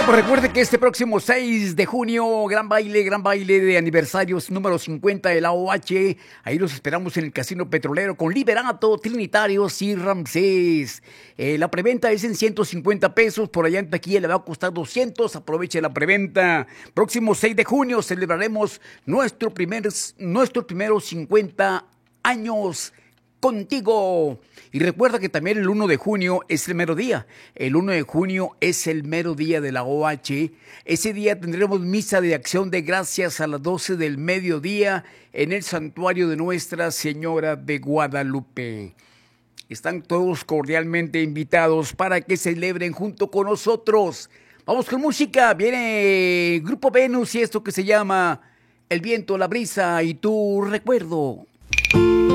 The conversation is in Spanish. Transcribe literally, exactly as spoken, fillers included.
pues recuerde que este próximo seis de junio, gran baile, gran baile de aniversarios número cincuenta de la O H. Ahí los esperamos en el Casino Petrolero con Liberato, Trinitarios y Ramsés. Eh, la preventa es en ciento cincuenta pesos, por allá en taquilla le va a costar doscientos, aproveche la preventa. Próximo seis de junio celebraremos nuestro primer, nuestro primero cincuenta años contigo. Y recuerda que también el uno de junio es el mero día. El uno de junio es el mero día de la O H. Ese día tendremos misa de acción de gracias a las doce del mediodía en el santuario de Nuestra Señora de Guadalupe. Están todos cordialmente invitados para que celebren junto con nosotros. Vamos con música. Viene Grupo Venus y esto que se llama El viento, la brisa y tu recuerdo.